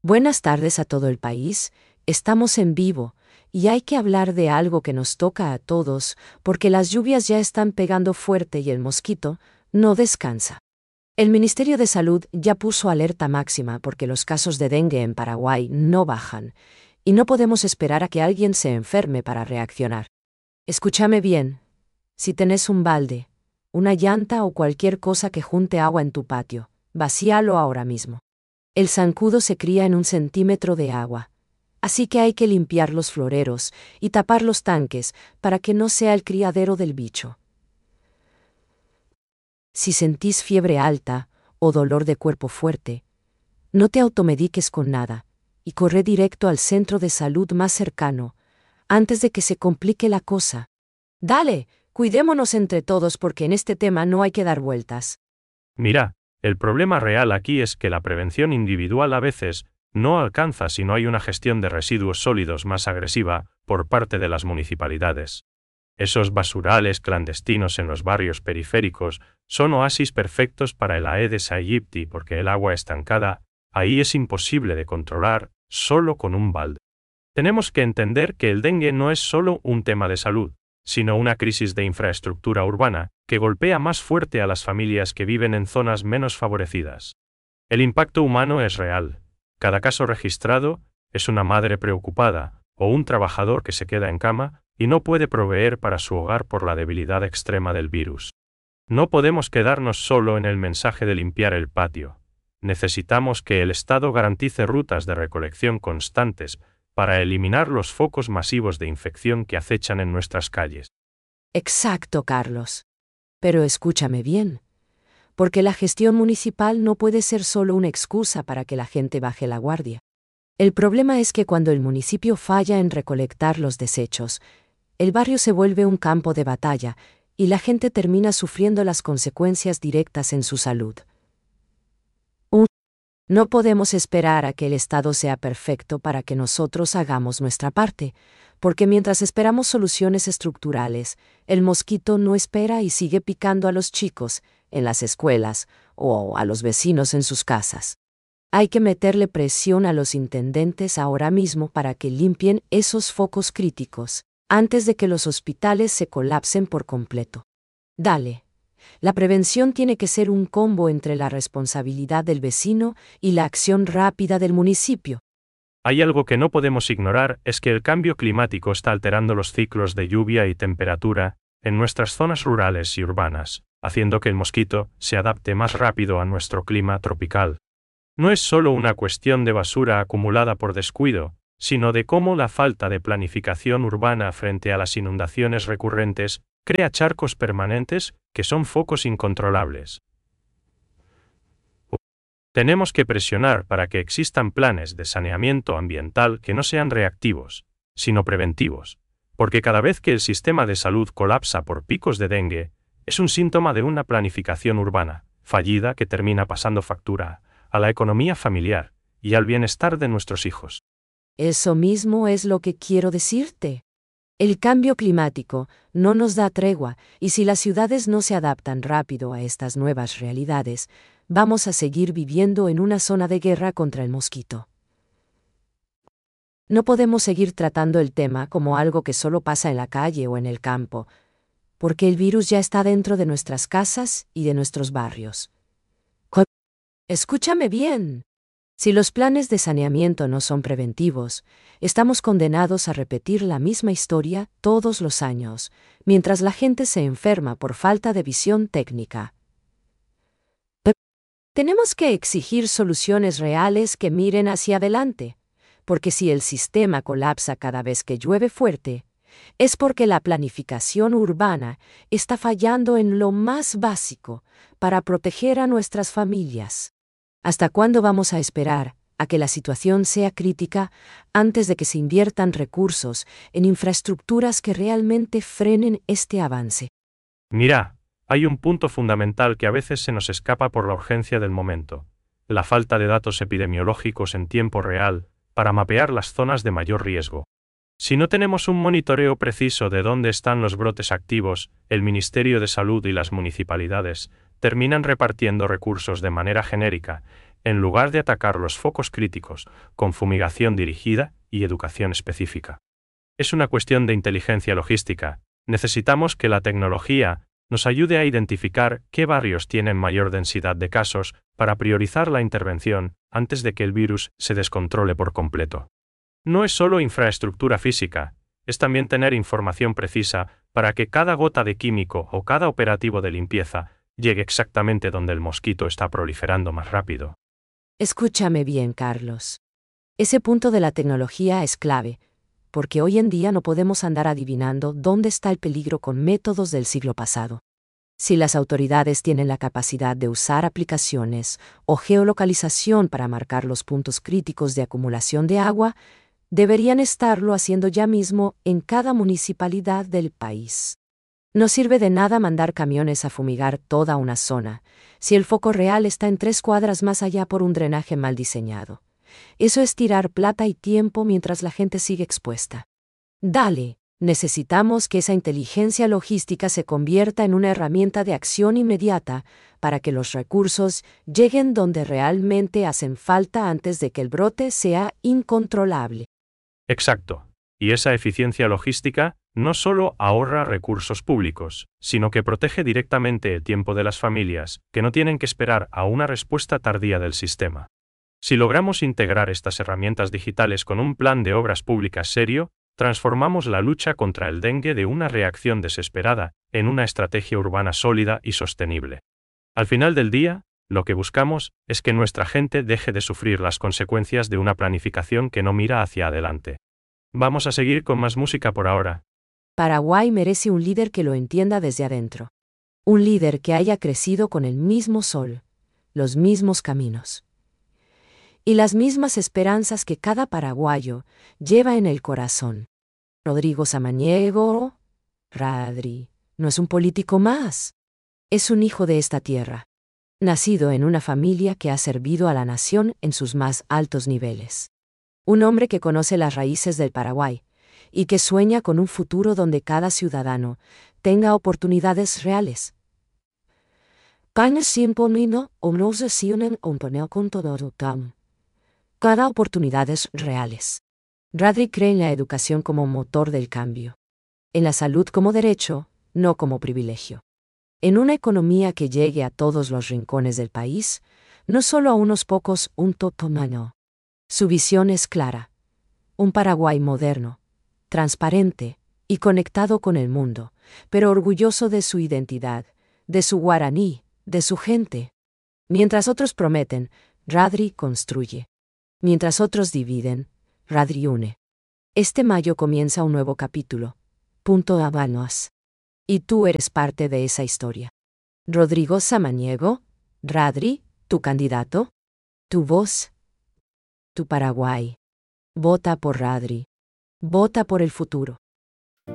Buenas tardes a todo el país. Estamos en vivo y hay que hablar de algo que nos toca a todos porque las lluvias ya están pegando fuerte y el mosquito no descansa. El Ministerio de Salud ya puso alerta máxima porque los casos de dengue en Paraguay no bajan y no podemos esperar a que alguien se enferme para reaccionar. Escúchame bien. Si tenés un balde, una llanta o cualquier cosa que junte agua en tu patio, vacíalo ahora mismo. El zancudo se cría en 1 centímetro de agua, así que hay que limpiar los floreros y tapar los tanques para que no sea el criadero del bicho. Si sentís fiebre alta o dolor de cuerpo fuerte, no te automediques con nada y corre directo al centro de salud más cercano antes de que se complique la cosa. Dale, cuidémonos entre todos porque en este tema no hay que dar vueltas. Mira, el problema real aquí es que la prevención individual a veces no alcanza si no hay una gestión de residuos sólidos más agresiva por parte de las municipalidades. Esos basurales clandestinos en los barrios periféricos son oasis perfectos para el Aedes aegypti porque el agua estancada ahí es imposible de controlar solo con un balde. Tenemos que entender que el dengue no es solo un tema de salud, sino una crisis de infraestructura urbana que golpea más fuerte a las familias que viven en zonas menos favorecidas. El impacto humano es real. Cada caso registrado es una madre preocupada o un trabajador que se queda en cama y no puede proveer para su hogar por la debilidad extrema del virus. No podemos quedarnos solo en el mensaje de limpiar el patio. Necesitamos que el Estado garantice rutas de recolección constantes para eliminar los focos masivos de infección que acechan en nuestras calles. Exacto, Carlos. Pero escúchame bien, porque la gestión municipal no puede ser solo una excusa para que la gente baje la guardia. El problema es que cuando el municipio falla en recolectar los desechos, el barrio se vuelve un campo de batalla y la gente termina sufriendo las consecuencias directas en su salud. No podemos esperar a que el Estado sea perfecto para que nosotros hagamos nuestra parte, porque mientras esperamos soluciones estructurales, el mosquito no espera y sigue picando a los chicos en las escuelas o a los vecinos en sus casas. Hay que meterle presión a los intendentes ahora mismo para que limpien esos focos críticos, antes de que los hospitales se colapsen por completo. Dale. La prevención tiene que ser un combo entre la responsabilidad del vecino y la acción rápida del municipio. Hay algo que no podemos ignorar, es que el cambio climático está alterando los ciclos de lluvia y temperatura en nuestras zonas rurales y urbanas, haciendo que el mosquito se adapte más rápido a nuestro clima tropical. No es solo una cuestión de basura acumulada por descuido, sino de cómo la falta de planificación urbana frente a las inundaciones recurrentes crea charcos permanentes que son focos incontrolables. Tenemos que presionar para que existan planes de saneamiento ambiental que no sean reactivos, sino preventivos, porque cada vez que el sistema de salud colapsa por picos de dengue, es un síntoma de una planificación urbana fallida que termina pasando factura a la economía familiar y al bienestar de nuestros hijos. Eso mismo es lo que quiero decirte. El cambio climático no nos da tregua y si las ciudades no se adaptan rápido a estas nuevas realidades, vamos a seguir viviendo en una zona de guerra contra el mosquito. No podemos seguir tratando el tema como algo que solo pasa en la calle o en el campo, porque el virus ya está dentro de nuestras casas y de nuestros barrios. Escúchame bien. Si los planes de saneamiento no son preventivos, estamos condenados a repetir la misma historia todos los años, mientras la gente se enferma por falta de visión técnica. Tenemos que exigir soluciones reales que miren hacia adelante, porque si el sistema colapsa cada vez que llueve fuerte, es porque la planificación urbana está fallando en lo más básico para proteger a nuestras familias. ¿Hasta cuándo vamos a esperar a que la situación sea crítica antes de que se inviertan recursos en infraestructuras que realmente frenen este avance? Mira, hay un punto fundamental que a veces se nos escapa por la urgencia del momento: la falta de datos epidemiológicos en tiempo real para mapear las zonas de mayor riesgo. Si no tenemos un monitoreo preciso de dónde están los brotes activos, el Ministerio de Salud y las municipalidades terminan repartiendo recursos de manera genérica, en lugar de atacar los focos críticos con fumigación dirigida y educación específica. Es una cuestión de inteligencia logística. Necesitamos que la tecnología nos ayude a identificar qué barrios tienen mayor densidad de casos para priorizar la intervención antes de que el virus se descontrole por completo. No es solo infraestructura física, es también tener información precisa para que cada gota de químico o cada operativo de limpieza llegue exactamente donde el mosquito está proliferando más rápido. Escúchame bien, Carlos. Ese punto de la tecnología es clave, porque hoy en día no podemos andar adivinando dónde está el peligro con métodos del siglo pasado. Si las autoridades tienen la capacidad de usar aplicaciones o geolocalización para marcar los puntos críticos de acumulación de agua, deberían estarlo haciendo ya mismo en cada municipalidad del país. No sirve de nada mandar camiones a fumigar toda una zona, si el foco real está en 3 cuadras más allá por un drenaje mal diseñado. Eso es tirar plata y tiempo mientras la gente sigue expuesta. Dale, necesitamos que esa inteligencia logística se convierta en una herramienta de acción inmediata para que los recursos lleguen donde realmente hacen falta antes de que el brote sea incontrolable. Exacto. Y esa eficiencia logística no solo ahorra recursos públicos, sino que protege directamente el tiempo de las familias, que no tienen que esperar a una respuesta tardía del sistema. Si logramos integrar estas herramientas digitales con un plan de obras públicas serio, transformamos la lucha contra el dengue de una reacción desesperada en una estrategia urbana sólida y sostenible. Al final del día, lo que buscamos es que nuestra gente deje de sufrir las consecuencias de una planificación que no mira hacia adelante. Vamos a seguir con más música por ahora. Paraguay merece un líder que lo entienda desde adentro. Un líder que haya crecido con el mismo sol, los mismos caminos y las mismas esperanzas que cada paraguayo lleva en el corazón. Rodrigo Samaniego, Radri, no es un político más. Es un hijo de esta tierra, nacido en una familia que ha servido a la nación en sus más altos niveles. Un hombre que conoce las raíces del Paraguay y que sueña con un futuro donde cada ciudadano tenga oportunidades reales. Cada oportunidades reales. Radri cree en la educación como motor del cambio. En la salud como derecho, no como privilegio. En una economía que llegue a todos los rincones del país, no solo a unos pocos, un totomano. Su visión es clara. Un Paraguay moderno, transparente y conectado con el mundo, pero orgulloso de su identidad, de su guaraní, de su gente. Mientras otros prometen, Radri construye. Mientras otros dividen, Radri une. Este mayo comienza un nuevo capítulo. Punto Habanos. Y tú eres parte de esa historia. Rodrigo Samaniego, Radri, tu candidato, tu voz, tu Paraguay. Vota por Radri. Vota por el futuro.